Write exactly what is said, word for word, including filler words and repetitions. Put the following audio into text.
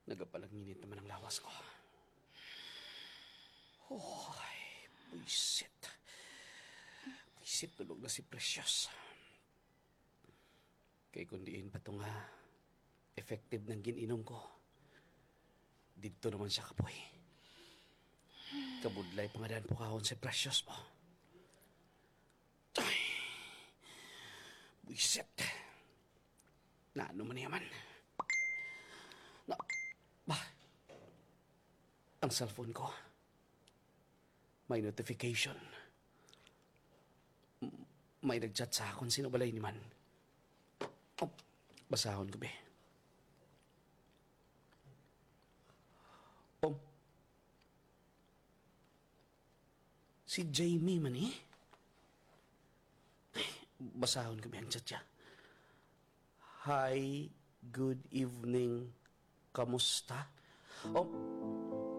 Nagapalanginit naman ang lawas ko. Oh, ay, buisit. Buisit tulog na si Precious. Kay kundiin pa ito nga effective ng gininom ko. Dito naman siya kapoy. Kabudlay pangadaan po kahon si Precious po. Ay, buisit. Na ano man yaman. Na, ba? Ang cellphone ko. May notification. M- May nag-chat sa akon. Sino balay ni man? Oh, basahon ko be. Oh. Si Jamie man eh. Basahon ko be ang chat niya. Hi, good evening. Kamusta? Oh,